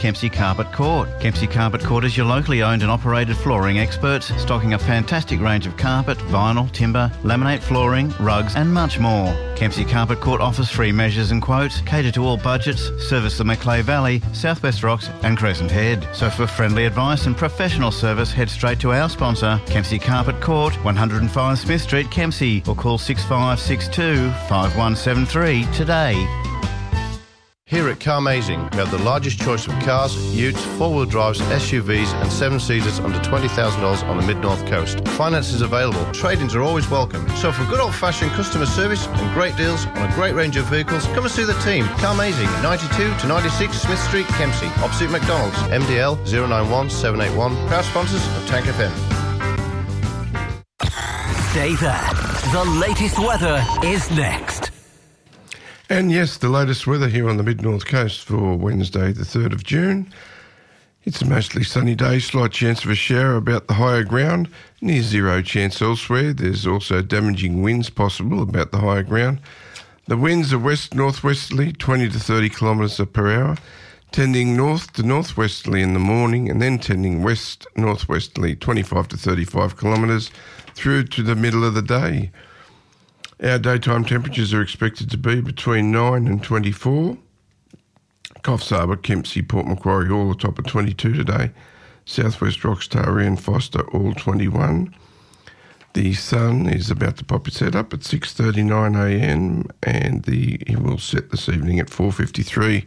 Kempsey Carpet Court. Kempsey Carpet Court is your locally owned and operated flooring experts, stocking a fantastic range of carpet, vinyl, timber, laminate flooring, rugs and much more. Kempsey Carpet Court offers free measures and quotes, cater to all budgets, service the Macleay Valley, Southwest Rocks and Crescent Head. So for friendly advice and professional service, head straight to our sponsor, Kempsey Carpet Court, 105 Smith Street, Kempsey, or call 6562 5173 today. Here at Carmazing, we have the largest choice of cars, utes, four-wheel drives, SUVs and seven-seaters under $20,000 on the Mid-North Coast. Finance is available. Trade-ins are always welcome. So for good old-fashioned customer service and great deals on a great range of vehicles, come and see the team. Carmazing, 92 to 96 Smith Street, Kempsey, opposite McDonald's. MDL 091 781. Proud sponsors of Tank FM. Stay there. The latest weather is next. And yes, the latest weather here on the Mid-North Coast for Wednesday, the 3rd of June. It's a mostly sunny day, slight chance of a shower about the higher ground, near zero chance elsewhere. There's also damaging winds possible about the higher ground. The winds are west-northwesterly, 20 to 30 kilometres per hour, tending north to northwesterly in the morning and then tending west-northwesterly, 25 to 35 kilometres through to the middle of the day. Our daytime temperatures are expected to be between 9 and 24. Coffs Harbour, Kempsey, Port Macquarie all atop of 22 today. Southwest Rocks, Taree and Foster all 21. The sun is about to pop its head up at 6:39am and it will set this evening at 4:53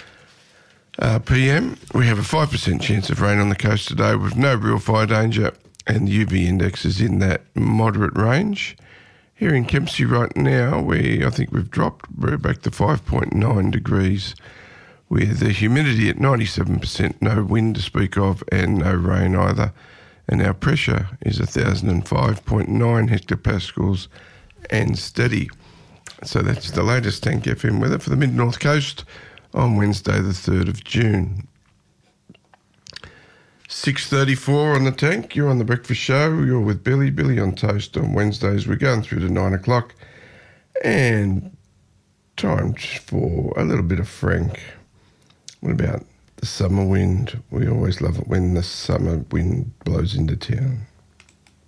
p.m. We have a 5% chance of rain on the coast today with no real fire danger and the UV index is in that moderate range. Here in Kempsey right now, I think we've dropped. We're back to 5.9 degrees with the humidity at 97%, no wind to speak of and no rain either. And our pressure is 1,005.9 hectopascals and steady. So that's the latest Tank FM weather for the Mid-North Coast on Wednesday the 3rd of June. 6:34 on the Tank. You're on the Breakfast Show. You're with Billy on Toast on Wednesdays. We're going through to 9 o'clock. And time for a little bit of Frank. What about the summer wind? We always love it when the summer wind blows into town.